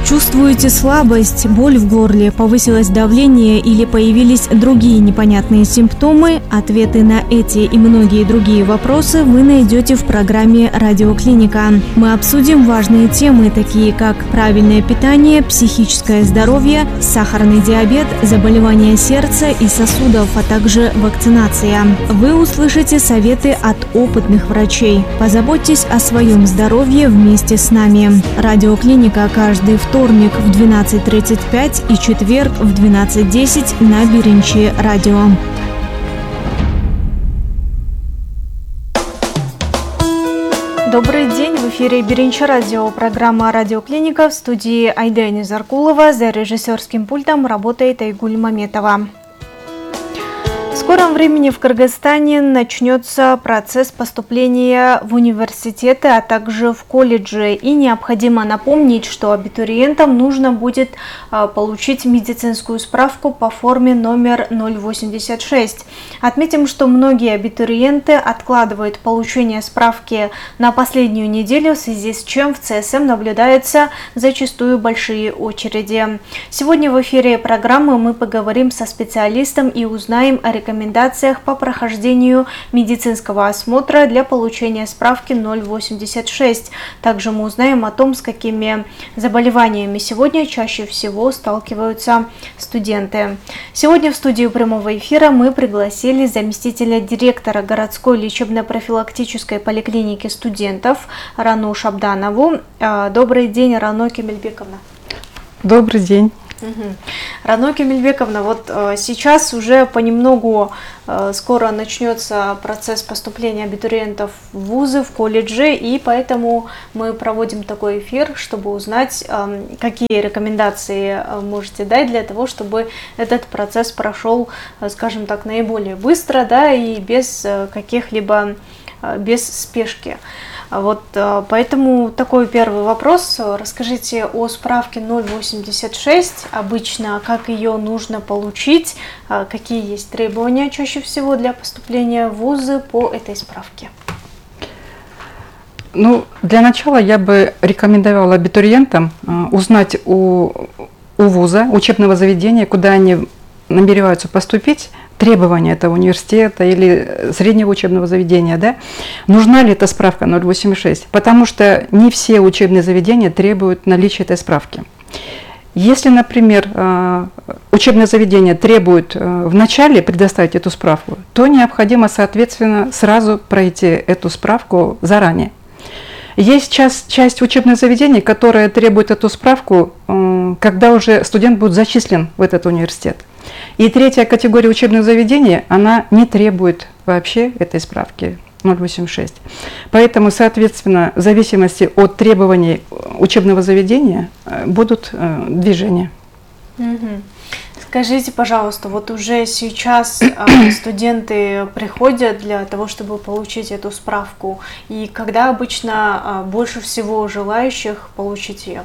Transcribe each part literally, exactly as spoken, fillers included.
Чувствуете слабость, боль в горле, повысилось давление или появились другие непонятные симптомы? Ответы на эти и многие другие вопросы вы найдете в программе «Радиоклиника». Мы обсудим важные темы, такие как правильное питание, психическое здоровье, сахарный диабет, заболевания сердца и сосудов, а также вакцинация. Вы услышите советы от опытных врачей. Позаботьтесь о своем здоровье вместе с нами. «Радиоклиника» каждый вторник в двенадцать тридцать пять и четверг в двенадцать десять на Беренчи радио. Добрый день, в эфире Беренчи радио, программа «Радиоклиника», в студии Айдена Заркулова, за режиссерским пультом работает Айгуль Маметова. В скором времени в Кыргызстане начнется процесс поступления в университеты, а также в колледжи. И необходимо напомнить, что абитуриентам нужно будет получить медицинскую справку по форме номер ноль восемьдесят шесть. Отметим, что многие абитуриенты откладывают получение справки на последнюю неделю, в связи с чем в ЦСМ наблюдаются зачастую большие очереди. Сегодня в эфире программы мы поговорим со специалистом и узнаем о рекомендациях рекомендациях по прохождению медицинского осмотра для получения справки ноль восемьдесят шесть. Также мы узнаем о том, с какими заболеваниями сегодня чаще всего сталкиваются студенты. Сегодня в студию прямого эфира мы пригласили заместителя директора городской лечебно-профилактической поликлиники студентов Рану Шабданову. Добрый день, Рано Кемельбековна. Добрый день. Угу. Рано Кемельбековна, вот э, сейчас уже понемногу э, скоро начнется процесс поступления абитуриентов в вузы, в колледжи, и поэтому мы проводим такой эфир, чтобы узнать, э, какие рекомендации э, можете дать для того, чтобы этот процесс прошел, э, скажем так, наиболее быстро, да, и без э, каких-либо, э, без спешки. Вот, поэтому такой первый вопрос. Расскажите о справке ноль восемьдесят шесть. Обычно, как ее нужно получить, какие есть требования чаще всего для поступления в вузы по этой справке? Ну, для начала я бы рекомендовала абитуриентам узнать у, у вуза, учебного заведения, куда они намереваются поступить, требования этого университета или среднего учебного заведения, да, нужна ли эта справка ноль восемьдесят шесть, потому что не все учебные заведения требуют наличия этой справки. Если, например, учебное заведение требует вначале предоставить эту справку, то необходимо, соответственно, сразу пройти эту справку заранее. Есть часть, часть учебных заведений, которые требуют эту справку, когда уже студент будет зачислен в этот университет. И третья категория учебных заведений, она не требует вообще этой справки ноль восемьдесят шесть. Поэтому, соответственно, в зависимости от требований учебного заведения будут э, движения. Угу. Скажите, пожалуйста, вот уже сейчас э, студенты приходят для того, чтобы получить эту справку, и когда обычно э, больше всего желающих получить ее?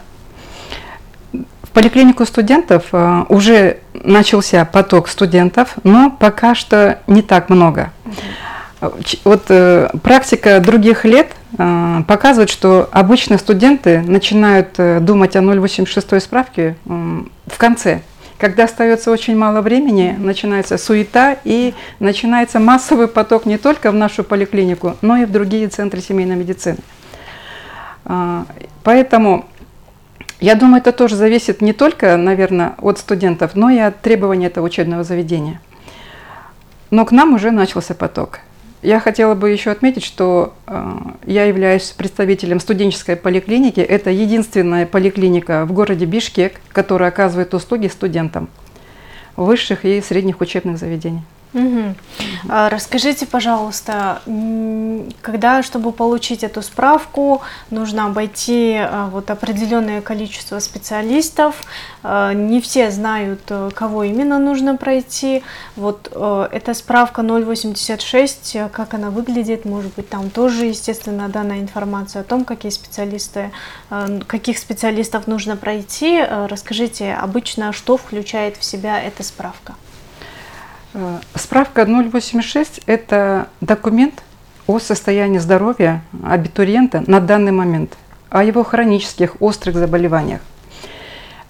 В поликлинику студентов э, уже начался поток студентов, но пока что не так много. Uh-huh. Вот э, практика других лет э, показывает, что обычно студенты начинают э, думать о ноль восемьдесят шесть справке э, в конце. Когда остается очень мало времени, начинается суета и начинается массовый поток не только в нашу поликлинику, но и в другие центры семейной медицины. Э, поэтому я думаю, это тоже зависит не только, наверное, от студентов, но и от требований этого учебного заведения. Но к нам уже начался поток. Я хотела бы еще отметить, что э, я являюсь представителем студенческой поликлиники. Это единственная поликлиника в городе Бишкек, которая оказывает услуги студентам высших и средних учебных заведений. Угу. А расскажите, пожалуйста, когда, чтобы получить эту справку, нужно обойти вот определенное количество специалистов. Не все знают, кого именно нужно пройти. Вот эта справка ноль восемьдесят шесть, как она выглядит, может быть, там тоже, естественно, дана информация о том, какие специалисты, каких специалистов нужно пройти. Расскажите, обычно, что включает в себя эта справка? Справка ноль восемьдесят шесть – это документ о состоянии здоровья абитуриента на данный момент, о его хронических острых заболеваниях.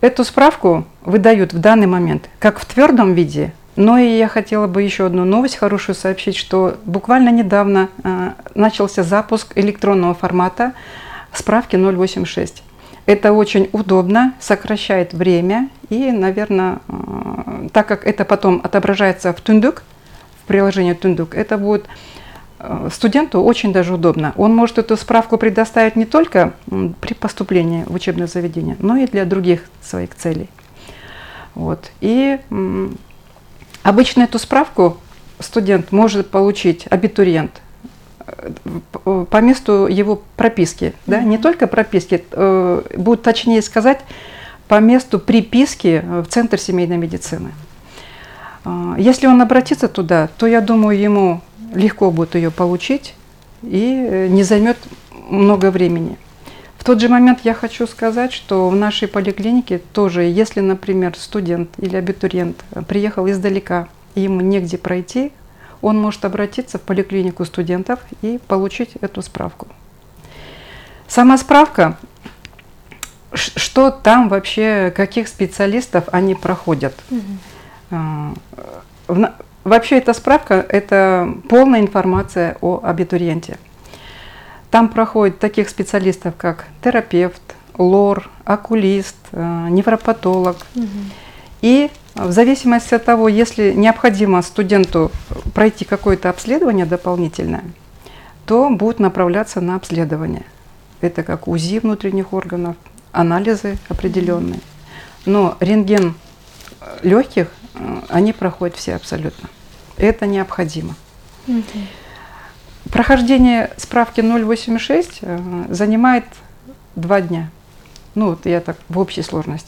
Эту справку выдают в данный момент как в твердом виде, но и я хотела бы еще одну новость хорошую сообщить, что буквально недавно э, начался запуск электронного формата справки ноль восемьдесят шесть. Это очень удобно, сокращает время и, наверное, э, так как это потом отображается в Тундук, в приложении Тундук, это будет э, студенту очень даже удобно. Он может эту справку предоставить не только м, при поступлении в учебное заведение, но и для других своих целей. Вот. И м, обычно эту справку студент может получить, абитуриент, по месту его прописки. Mm-hmm. Да? Не только прописки, э, будет точнее сказать, по месту приписки в Центр семейной медицины. Э, если он обратится туда, то, я думаю, ему легко будет ее получить и не займет много времени. В тот же момент я хочу сказать, что в нашей поликлинике тоже, если, например, студент или абитуриент приехал издалека, и ему негде пройти, он может обратиться в поликлинику студентов и получить эту справку. Сама справка, что там вообще, каких специалистов они проходят. Mm-hmm. Вообще эта справка – это полная информация о абитуриенте. Там проходят таких специалистов, как терапевт, лор, окулист, невропатолог. Mm-hmm. И в зависимости от того, если необходимо студенту пройти какое-то обследование дополнительное, то будет направляться на обследование. Это как УЗИ внутренних органов, анализы определенные. Но рентген легких, они проходят все абсолютно. Это необходимо. Mm-hmm. Прохождение справки ноль восемьдесят шесть занимает два дня. Ну, вот я так в общей сложности.